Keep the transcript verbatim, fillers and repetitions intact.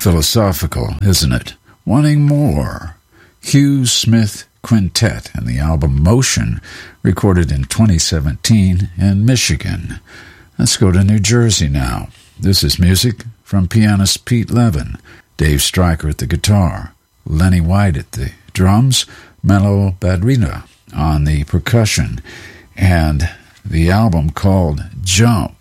philosophical, isn't it? Wanting more. Hugh Smith Quintet and the album Motion, recorded in twenty seventeen in Michigan. Let's go to New Jersey now. This is music from pianist Pete Levin, Dave Stryker at the guitar, Lenny White at the drums, Melo Badrina on the percussion, and the album called Jump.